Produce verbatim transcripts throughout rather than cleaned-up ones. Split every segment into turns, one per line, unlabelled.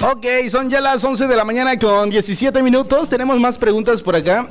Ok, son ya las once de la mañana con diecisiete minutos. Tenemos más preguntas por acá.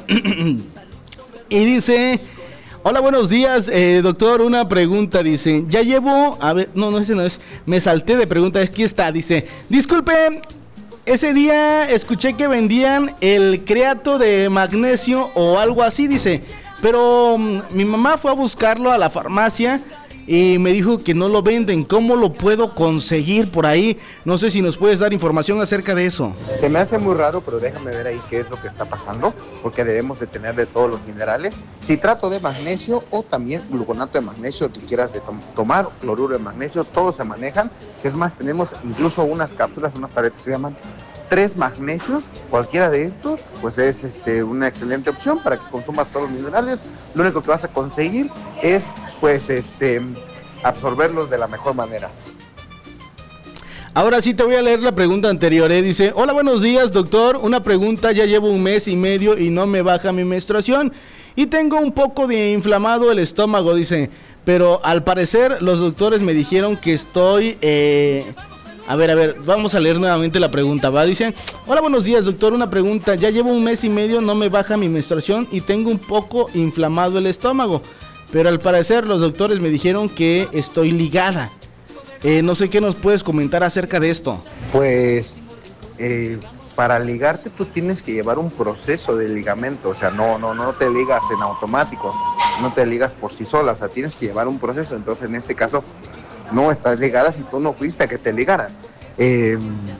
Y dice: hola, buenos días, eh, doctor. Una pregunta, dice. Ya llevo, a ver, no, no, ese no es. Me salté de pregunta, aquí está, dice. Disculpe, ese día escuché que vendían el creato de magnesio o algo así, dice. Pero um, mi mamá fue a buscarlo a la farmacia y me dijo que no lo venden. ¿Cómo lo puedo conseguir por ahí? No sé si nos puedes dar información acerca de eso.
Se me hace muy raro, pero déjame ver ahí qué es lo que está pasando, porque debemos de tener de todos los minerales. Citrato de magnesio o también gluconato de magnesio, que quieras de tom- tomar, cloruro de magnesio, todos se manejan. Es más, tenemos incluso unas cápsulas, unas tabletas que se llaman tres magnesios. Cualquiera de estos pues es este, una excelente opción para que consumas todos los minerales. Lo único que vas a conseguir es pues este absorberlos de la mejor manera.
Ahora sí te voy a leer la pregunta anterior, ¿eh? Dice: hola, buenos días, doctor. Una pregunta, ya llevo un mes y medio y no me baja mi menstruación y tengo un poco de inflamado el estómago, dice, pero al parecer los doctores me dijeron que estoy... Eh... A ver, a ver, vamos a leer nuevamente la pregunta, ¿va? Dice: hola, buenos días, doctor. Una pregunta, ya llevo un mes y medio, no me baja mi menstruación y tengo un poco inflamado el estómago, pero al parecer los doctores me dijeron que estoy ligada. Eh, no sé qué nos puedes comentar acerca de esto.
Pues eh, para ligarte tú tienes que llevar un proceso de ligamento, o sea, no, no, no te ligas en automático, no te ligas por sí sola, o sea, tienes que llevar un proceso. Entonces en este caso no estás ligada si tú no fuiste a que te ligaran. Eh,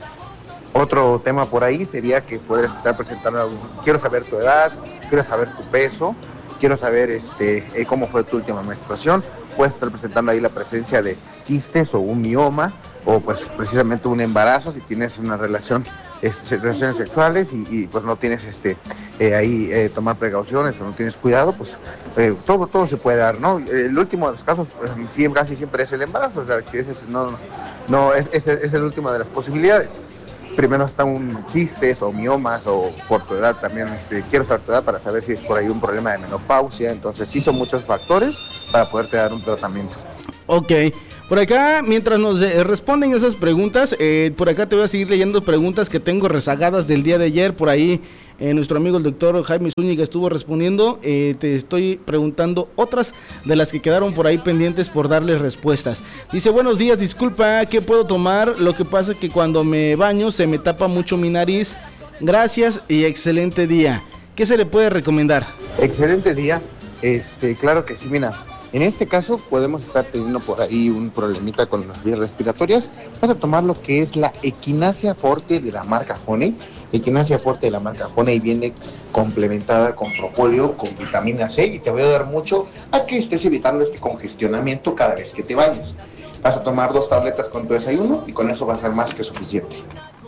otro tema por ahí sería que puedes estar presentando algún, quiero saber tu edad, quiero saber tu peso, quiero saber este, eh, cómo fue tu última menstruación. Puedes estar presentando ahí la presencia de quistes o un mioma, o pues precisamente un embarazo si tienes una relación, este, relaciones sexuales y, y pues no tienes este eh, ahí eh, tomar precauciones o no tienes cuidado, pues eh, todo, todo se puede dar, ¿no? El último de los casos, pues, sí, casi siempre es el embarazo, o sea, que ese es, no, no, es, es, es el último de las posibilidades. Primero está un quistes o miomas, o por tu edad también, este, quiero saber tu edad para saber si es por ahí un problema de menopausia. Entonces sí son muchos factores para poderte dar un tratamiento.
Ok, por acá, mientras nos eh, responden esas preguntas, eh, por acá te voy a seguir leyendo preguntas que tengo rezagadas del día de ayer. Por ahí eh, nuestro amigo el doctor Jaime Zúñiga estuvo respondiendo. Eh, te estoy preguntando otras de las que quedaron por ahí pendientes por darles respuestas. Dice: buenos días, disculpa, ¿qué puedo tomar? Lo que pasa es que cuando me baño se me tapa mucho mi nariz. Gracias y excelente día. ¿Qué se le puede recomendar?
Excelente día, este, claro que sí, mira. En este caso podemos estar teniendo por ahí un problemita con las vías respiratorias. Vas a tomar lo que es la Echinacea Forte de la marca Honey. Echinacea Forte de la marca Honey viene complementada con propóleo, con vitamina C, y te voy a dar mucho a que estés evitando este congestionamiento cada vez que te bañes. Vas a tomar dos tabletas con tu desayuno y con eso va a ser más que suficiente.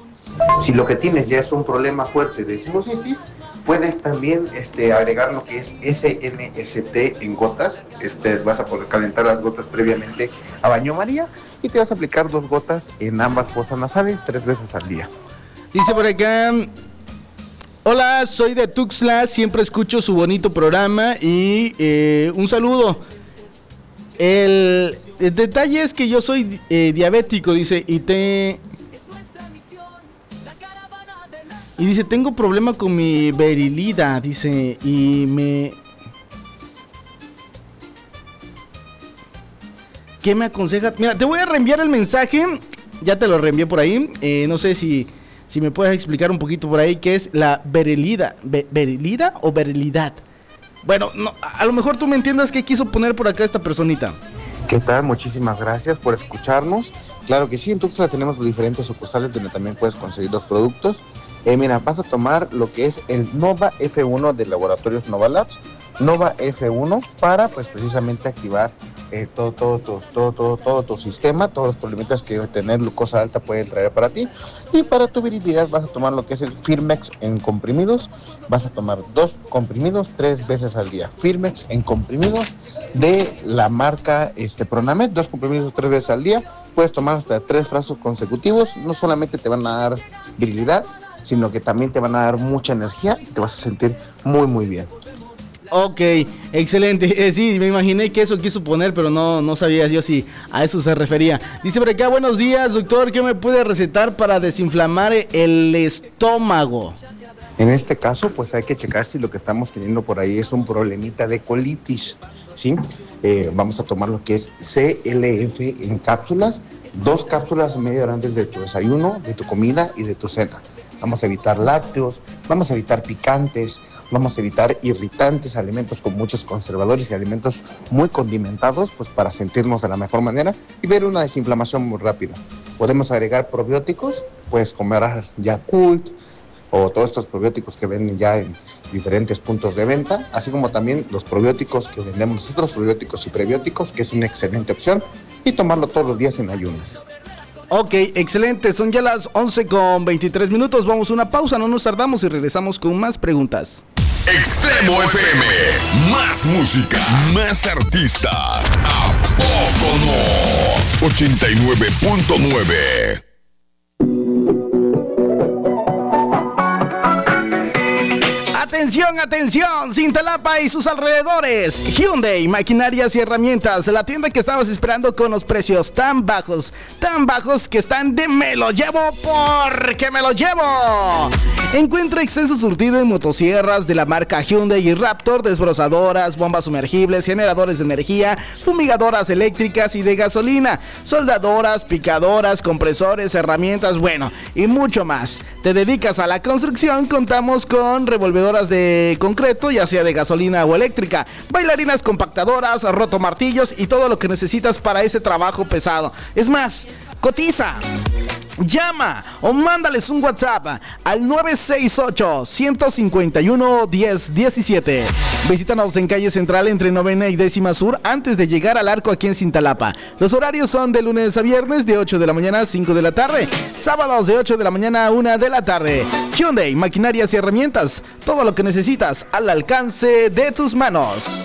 Si lo que tienes ya es un problema fuerte de sinusitis, puedes también este, agregar lo que es S M S T en gotas. Este, vas a poder calentar las gotas previamente a baño María y te vas a aplicar dos gotas en ambas fosas nasales tres veces al día.
Dice por acá: hola, soy de Tuxtla, siempre escucho su bonito programa y eh, un saludo. El, el detalle es que yo soy eh, diabético, dice, y te... Y dice, tengo problema con mi virilidad, dice, y me... ¿Qué me aconseja? Mira, te voy a reenviar el mensaje, ya te lo reenvié por ahí, eh, no sé si, si me puedes explicar un poquito por ahí qué es la virilidad, ¿virilidad o virilidad? Bueno, no, a lo mejor tú me entiendas qué quiso poner por acá esta personita.
¿Qué tal? Muchísimas gracias por escucharnos. Claro que sí, en Tuxtla tenemos diferentes sucursales donde también puedes conseguir los productos. Eh, mira, vas a tomar lo que es el Nova F uno de Laboratorios Nova Labs. Nova F uno para, pues, precisamente activar eh, todo, todo, todo, todo, todo, todo tu sistema, todos los problemitas que tener glucosa alta pueden traer para ti. Y para tu virilidad vas a tomar lo que es el Firmex en comprimidos. Vas a tomar dos comprimidos tres veces al día. Firmex en comprimidos de la marca este, Pronamed, dos comprimidos tres veces al día. Puedes tomar hasta tres frascos consecutivos. No solamente te van a dar virilidad, sino que también te van a dar mucha energía y te vas a sentir muy, muy bien.
Ok, excelente. Eh, sí, me imaginé que eso quiso poner, pero no, no sabía yo si a eso se refería. Dice por acá, buenos días, doctor, ¿qué me puede recetar para desinflamar el estómago?
En este caso, pues hay que checar si lo que estamos teniendo por ahí es un problemita de colitis, ¿sí? Eh, vamos a tomar lo que es C L F en cápsulas, dos cápsulas medio grandes de tu desayuno, de tu comida y de tu cena. Vamos a evitar lácteos, vamos a evitar picantes, vamos a evitar irritantes, alimentos con muchos conservadores y alimentos muy condimentados, pues para sentirnos de la mejor manera y ver una desinflamación muy rápida. Podemos agregar probióticos, puedes comer Yakult o todos estos probióticos que venden ya en diferentes puntos de venta, así como también los probióticos que vendemos nosotros, probióticos y prebióticos, que es una excelente opción, y tomarlo todos los días en ayunas.
Ok, excelente, son ya las once con veintitrés minutos, vamos a una pausa, no nos tardamos y regresamos con más preguntas.
Extremo F M, más música, más artistas, ¿a poco no? ochenta y nueve punto nueve.
Atención, atención, Cintalapa y sus alrededores. Hyundai, maquinarias y herramientas, la tienda que estabas esperando con los precios tan bajos, tan bajos que están de me lo llevo porque me lo llevo. Encuentra extenso surtido en motosierras de la marca Hyundai y Raptor, desbrozadoras, bombas sumergibles, generadores de energía, fumigadoras eléctricas y de gasolina, soldadoras, picadoras, compresores, herramientas, bueno, y mucho más. ¿Te dedicas a la construcción? Contamos con revolvedoras de concreto, ya sea de gasolina o eléctrica, bailarinas compactadoras, rotomartillos y todo lo que necesitas para ese trabajo pesado. Es más, cotiza, llama o mándales un WhatsApp al nueve seis ocho, uno cinco uno, uno cero uno siete. Visítanos en calle Central entre Novena y Décima Sur antes de llegar al Arco aquí en Cintalapa. Los horarios son de lunes a viernes de ocho de la mañana a cinco de la tarde, sábados de ocho de la mañana a una de la tarde. Hyundai, maquinarias y herramientas, todo lo que necesitas al alcance de tus manos.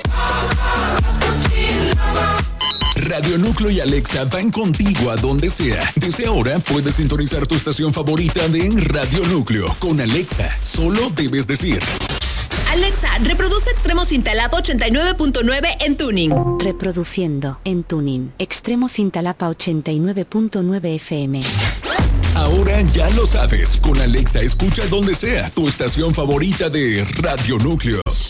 Radio Núcleo y Alexa van contigo a donde sea. Desde ahora puedes sintonizar tu estación favorita de Radio Núcleo. Con Alexa, solo debes decir:
Alexa, reproduce Extremo Cintalapa ochenta y nueve punto nueve en tuning.
Reproduciendo en tuning. Extremo Cintalapa ochenta y nueve punto nueve F M.
Ahora ya lo sabes. Con Alexa escucha donde sea tu estación favorita de Radio Núcleo.